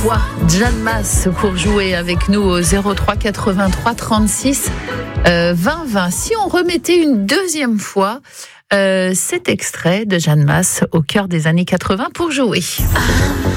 fois Jeanne Masse pour jouer avec nous au 03 83 36 20 20. Si on remettait une deuxième fois cet extrait de Jeanne Masse au cœur des années 80 pour jouer.